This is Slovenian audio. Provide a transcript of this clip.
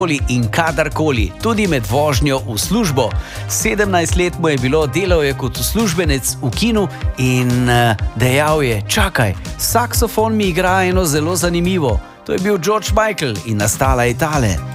in kadarkoli, tudi med vožnjo v službo. 17 let mu je bilo, delal je kot uslužbenec v kinu in dejal je: čakaj, saksofon mi igra eno zelo zanimivo. To je bil George Michael in nastala je tale.